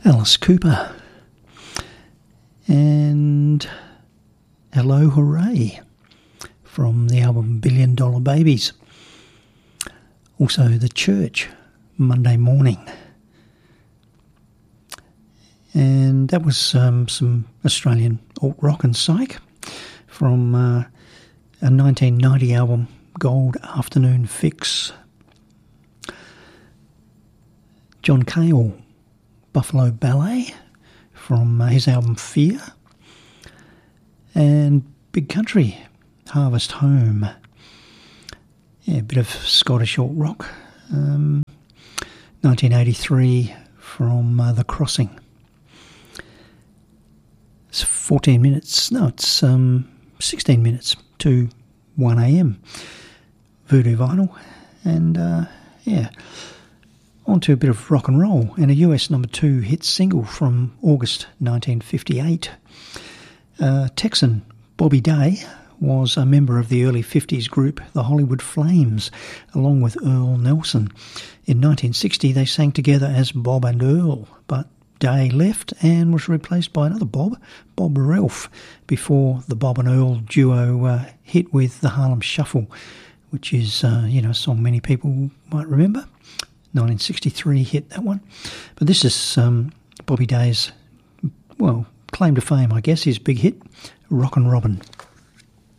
Alice Cooper, and Hello Hooray from the album Billion Dollar Babies. Also The Church, Monday Morning. And that was some Australian alt-rock and psych from a 1990 album, Gold Afternoon Fix. John Cale, Buffalo Ballet from his album Fear. And Big Country, Harvest Home. Yeah, a bit of Scottish alt-rock. 1983 from The Crossing. It's 14 minutes, no, it's 16 minutes to 1 a.m. Voodoo Vinyl. And, yeah, on to a bit of rock and roll and a US number 2 hit single from August 1958. Texan Bobby Day was a member of the early 50s group The Hollywood Flames, along with Earl Nelson. In 1960, they sang together as Bob and Earl, but Day left and was replaced by another Bob Ralph, before the Bob and Earl duo hit with the Harlem Shuffle, which is, a song many people might remember. 1963 hit, that one. But this is Bobby Day's, well, claim to fame, I guess, his big hit, Rockin' Robin.